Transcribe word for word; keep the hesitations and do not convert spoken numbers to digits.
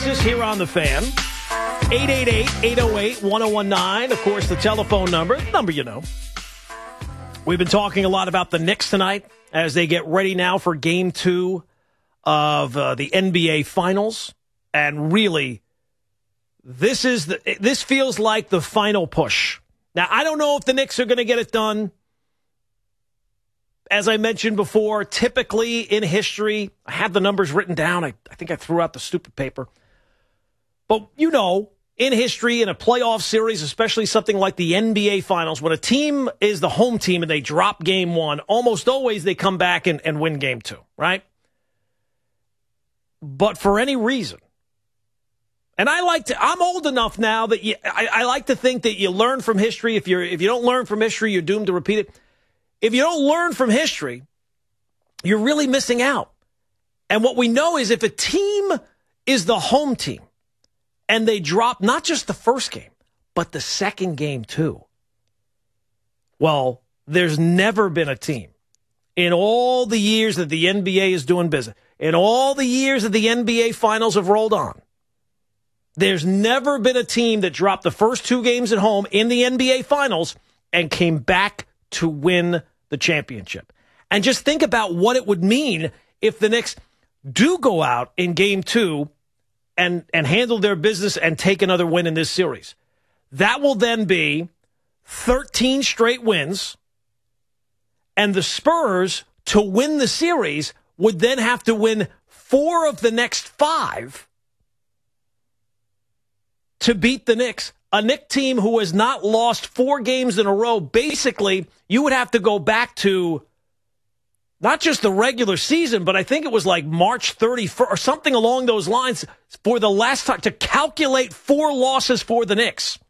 Texas here on The Fan. eight eight eight, eight oh eight, one oh one nine. Of course, the telephone number, the number you know. We've been talking a lot about the Knicks tonight as they get ready now for game two of uh, the N B A Finals. And really, this is the this feels like the final push. Now, I don't know if the Knicks are going to get it done. As I mentioned before, typically in history, I have the numbers written down. I, I think I threw out the stupid paper. But, you know, in history, in a playoff series, especially something like the N B A Finals, when a team is the home team and they drop game one, almost always they come back and, and win game two, right? But for any reason, and I like to, I'm old enough now that you, I, I like to think that you learn from history. If you're, if you don't learn from history, you're doomed to repeat it. If you don't learn from history, you're really missing out. And what we know is if a team is the home team and they drop not just the first game, but the second game too, well, there's never been a team in all the years that the N B A is doing business, in all the years that the N B A Finals have rolled on, there's never been a team that dropped the first two games at home in the N B A Finals and came back to win the championship. And just think about what it would mean if the Knicks do go out in game two and, and handle their business and take another win in this series. That will then be thirteen straight wins, and the Spurs, to win the series, would then have to win four of the next five to beat the Knicks. A Knicks team who has not lost four games in a row. Basically, you would have to go back to not just the regular season, but I think it was like March thirty-first or something along those lines for the last time to calculate four losses for the Knicks.